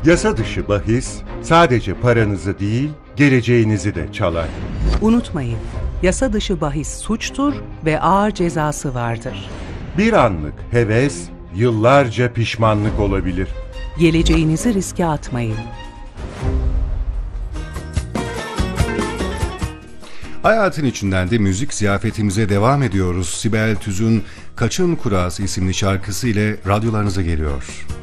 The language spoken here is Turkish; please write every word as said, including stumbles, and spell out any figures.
Yasa dışı bahis sadece paranızı değil, geleceğinizi de çalar. Unutmayın, yasa dışı bahis suçtur ve ağır cezası vardır. Bir anlık heves, yıllarca pişmanlık olabilir. Geleceğinizi riske atmayın. Hayatın içinden de müzik ziyafetimize devam ediyoruz. Sibel Tüz'ün Kaçın Kurası isimli şarkısı ile radyolarınıza geliyor.